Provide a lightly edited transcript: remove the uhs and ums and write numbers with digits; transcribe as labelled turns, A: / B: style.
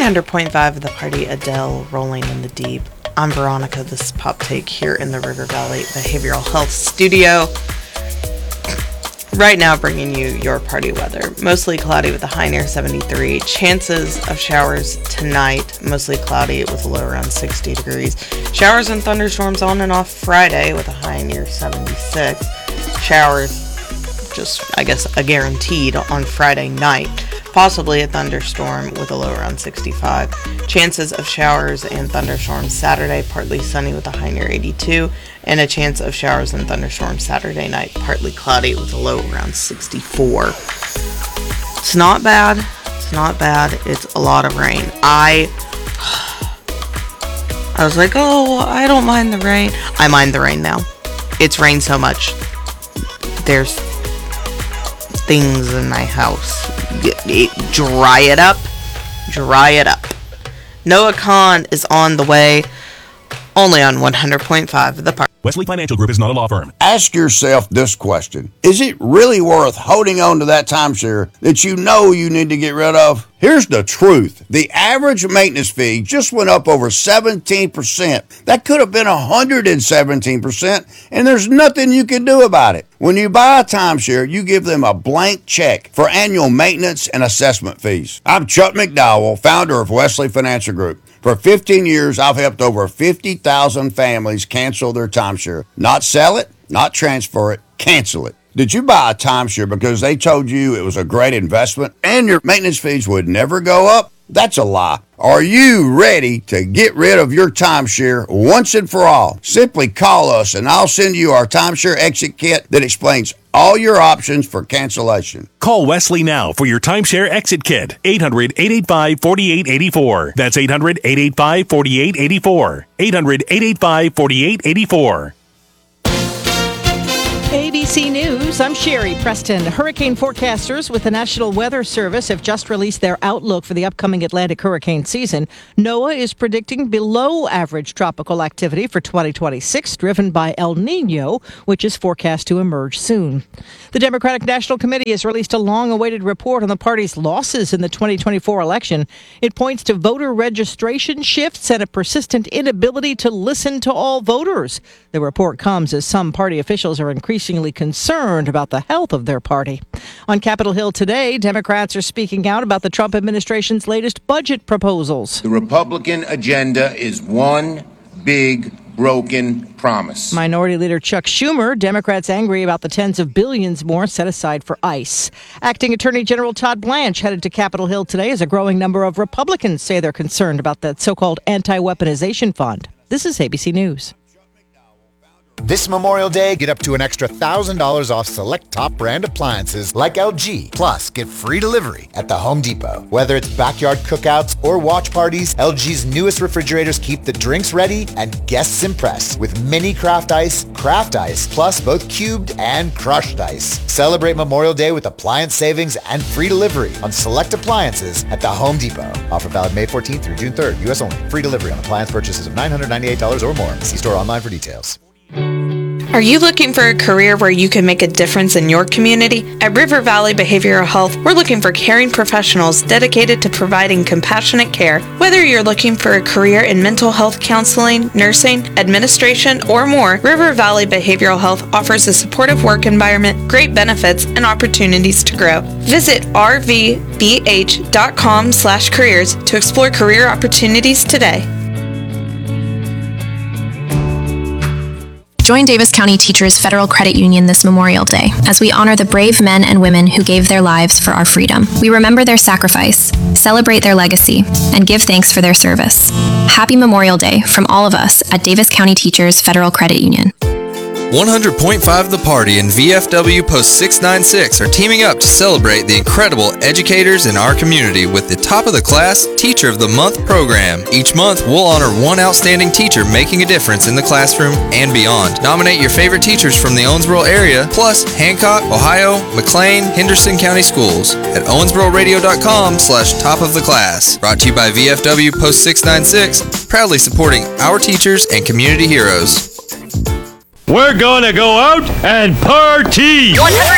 A: 100.5 of the party, Adele, Rolling in the Deep. I'm Veronica. This is Pop Take here in the River Valley Behavioral Health Studio. Right now, bringing you your party weather. Mostly cloudy with a high near 73. Chances of showers tonight. Mostly cloudy with a low around 60 degrees. Showers and thunderstorms on and off Friday with a high near 76. Showers, just, I guess, a guaranteed on Friday night. Possibly a thunderstorm with a low around 65. Chances of showers and thunderstorms Saturday, partly sunny with a high near 82. And a chance of showers and thunderstorms Saturday night, partly cloudy with a low around 64. It's not bad. It's not bad. It's a lot of rain. I was like, oh, I don't mind the rain. I mind the rain now. It's rained so much. There's things in my house. Dry it up. Dry it up. Noah Khan is on the way. Only on 100.5 of the park.
B: Wesley Financial Group is not a law firm.
C: Ask yourself this question. Is it really worth holding on to that timeshare that you know you need to get rid of? Here's the truth. The average maintenance fee just went up over 17%. That could have been 117%, and there's nothing you can do about it. When you buy a timeshare, you give them a blank check for annual maintenance and assessment fees. I'm Chuck McDowell, founder of Wesley Financial Group. For 15 years, I've helped over 50,000 families cancel their timeshare. Not sell it, not transfer it, cancel it. Did you buy a timeshare because they told you it was a great investment and your maintenance fees would never go up? That's a lie. Are you ready to get rid of your timeshare once and for all? Simply call us and I'll send you our timeshare exit kit that explains all your options for cancellation.
B: Call Wesley now for your timeshare exit kit. 800-885-4884. That's 800-885-4884. 800-885-4884.
D: ABC News, I'm Sherry Preston. Hurricane forecasters with the National Weather Service have just released their outlook for the upcoming Atlantic hurricane season. NOAA is predicting below average tropical activity for 2026, driven by El Nino, which is forecast to emerge soon. The Democratic National Committee has released a long-awaited report on the party's losses in the 2024 election. It points to voter registration shifts and a persistent inability to listen to all voters. The report comes as some party officials are increasingly concerned about the health of their party. On Capitol Hill today, Democrats are speaking out about the Trump administration's latest budget proposals.
E: The Republican agenda is one big broken promise.
D: Minority Leader Chuck Schumer, Democrats angry about the tens of billions more set aside for ICE. Acting Attorney General Todd Blanche headed to Capitol Hill today as a growing number of Republicans say they're concerned about that so-called anti-weaponization fund. This is ABC News.
F: This Memorial Day, get up to an extra $1,000 off select top brand appliances like LG. Plus, get free delivery at the Home Depot. Whether it's backyard cookouts or watch parties, LG's newest refrigerators keep the drinks ready and guests impressed with mini craft ice, plus both cubed and crushed ice. Celebrate Memorial Day with appliance savings and free delivery on select appliances at the Home Depot. Offer valid May 14th through June 3rd. U.S. only. Free delivery on appliance purchases of $998 or more. See store online for details.
A: Are you looking for a career where you can make a difference in your community? At River Valley Behavioral Health, we're looking for caring professionals dedicated to providing compassionate care. Whether you're looking for a career in mental health counseling, nursing, administration, or more, River Valley Behavioral Health offers a supportive work environment, great benefits, and opportunities to grow. Visit rvbh.com/careers to explore career opportunities today.
G: Join Davis County Teachers Federal Credit Union this Memorial Day as we honor the brave men and women who gave their lives for our freedom. We remember their sacrifice, celebrate their legacy, and give thanks for their service. Happy Memorial Day from all of us at Davis County Teachers Federal Credit Union.
H: 100.5 The Party and VFW Post 696 are teaming up to celebrate the incredible educators in our community with the Top of the Class Teacher of the Month program. Each month, we'll honor one outstanding teacher making a difference in the classroom and beyond. Nominate your favorite teachers from the Owensboro area, plus Hancock, Ohio, McLean, Henderson County Schools at owensbororadio.com/top of the class. Brought to you by VFW Post 696, proudly supporting our teachers and community heroes.
I: We're gonna go out and party!
J: 100.5